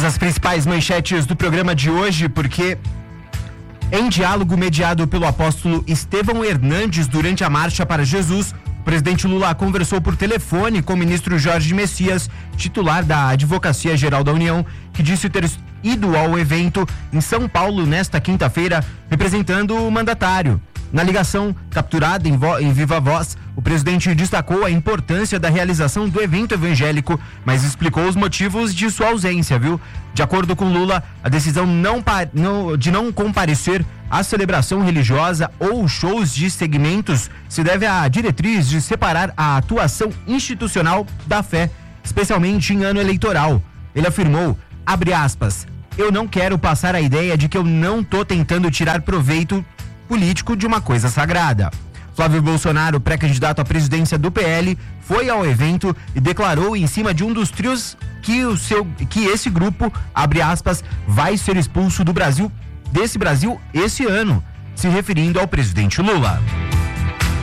as principais manchetes do programa de hoje, porque em diálogo mediado pelo apóstolo Estevão Hernandes durante a Marcha para Jesus, o presidente Lula conversou por telefone com o ministro Jorge Messias, titular da Advocacia Geral da União, que disse ter ido ao evento em São Paulo nesta quinta-feira, representando o mandatário. Na ligação, capturada em viva voz, o presidente destacou a importância da realização do evento evangélico, mas explicou os motivos de sua ausência, viu? De acordo com Lula, a decisão de não comparecer à celebração religiosa ou shows de segmentos se deve à diretriz de separar a atuação institucional da fé, especialmente em ano eleitoral. Ele afirmou, abre aspas, eu não quero passar a ideia de que eu não tô tentando tirar proveito político de uma coisa sagrada. Flávio Bolsonaro, pré-candidato à presidência do PL, foi ao evento e declarou em cima de um dos trios que esse grupo, abre aspas, vai ser expulso desse Brasil esse ano, se referindo ao presidente Lula.